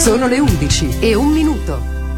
Sono le 11:01.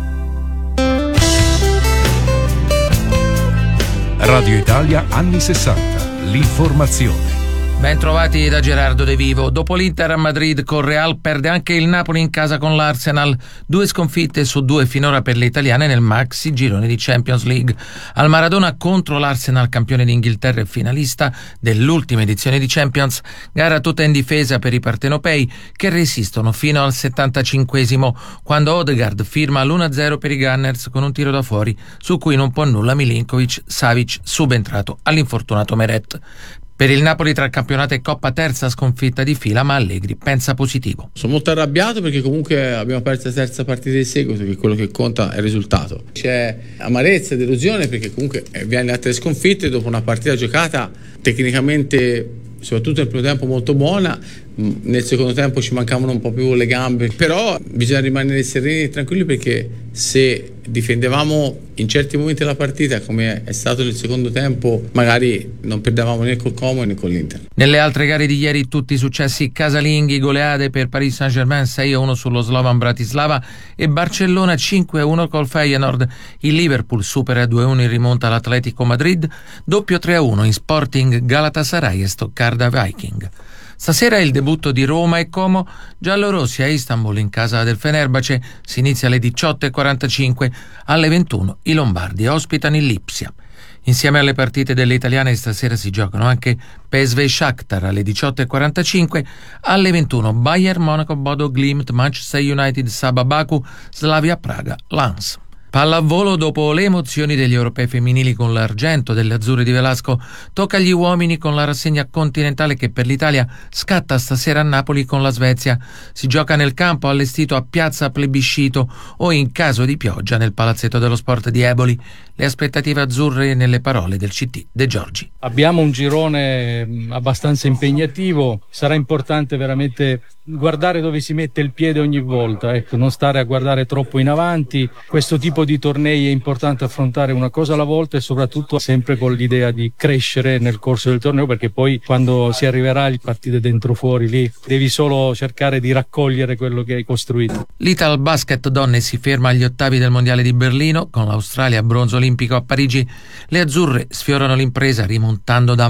Radio Italia anni 60. L'informazione. Ben trovati da Gerardo De Vivo. Dopo l'Inter a Madrid con Real perde anche il Napoli in casa con l'Arsenal. 2 sconfitte su 2 finora per le italiane nel maxi girone di Champions League. Al Maradona contro l'Arsenal, campione d'Inghilterra e finalista dell'ultima edizione di Champions. Gara tutta in difesa per i partenopei che resistono fino al 75esimo, quando Odegaard firma l'1-0 per i Gunners con un tiro da fuori su cui non può nulla Milinkovic-Savic, subentrato all'infortunato Meret. Per il Napoli tra campionato e Coppa terza sconfitta di fila, ma Allegri pensa positivo. Sono molto arrabbiato perché comunque abbiamo perso la terza partita di seguito, che quello che conta è il risultato. C'è amarezza e delusione perché comunque viene a 3 sconfitte dopo una partita giocata tecnicamente, soprattutto nel primo tempo, molto buona. Nel secondo tempo ci mancavano un po' più le gambe, però bisogna rimanere sereni e tranquilli perché se difendevamo in certi momenti della partita come è stato nel secondo tempo, magari non perdevamo né col Como né con l'Inter. Nelle altre gare di ieri tutti i successi casalinghi: goleade per Paris Saint-Germain 6-1 sullo Slovan Bratislava e Barcellona 5-1 col Feyenoord. Il Liverpool supera 2-1 in rimonta all'Atletico Madrid, doppio 3-1 in Sporting Galatasaray e Stoccarda Viking. Stasera è il debutto di Roma e Como giallorossi a Istanbul in casa del Fenerbahce. Si inizia alle 18:45. Alle 21 i lombardi ospitano il Lipsia. Insieme alle partite delle italiane stasera si giocano anche PSV Shakhtar alle 18:45, alle 21 Bayern Monaco Bodo Glimt, Manchester United Sabah Baku, Slavia Praga Lens. Pallavolo: dopo le emozioni degli europei femminili con l'argento delle azzurre di Velasco, tocca agli uomini con la rassegna continentale che per l'Italia scatta stasera a Napoli con la Svezia. Si gioca nel campo allestito a Piazza Plebiscito o, in caso di pioggia, nel Palazzetto dello Sport di Eboli. Le aspettative azzurre nelle parole del CT De Giorgi. Abbiamo un girone abbastanza impegnativo, sarà importante veramente guardare dove si mette il piede ogni volta, ecco, non stare a guardare troppo in avanti. Questo tipo di tornei è importante affrontare una cosa alla volta e soprattutto sempre con l'idea di crescere nel corso del torneo, perché poi quando si arriverà alle partite dentro fuori lì devi solo cercare di raccogliere quello che hai costruito. L'Ital Basket donne si ferma agli ottavi del Mondiale di Berlino con l'Australia bronzo olimpico a Parigi. Le azzurre sfiorano l'impresa rimontando da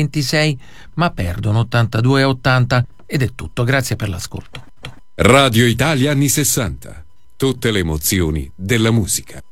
-26 ma perdono 82-80 ed è tutto. Grazie per l'ascolto. Radio Italia anni 60. Tutte le emozioni della musica.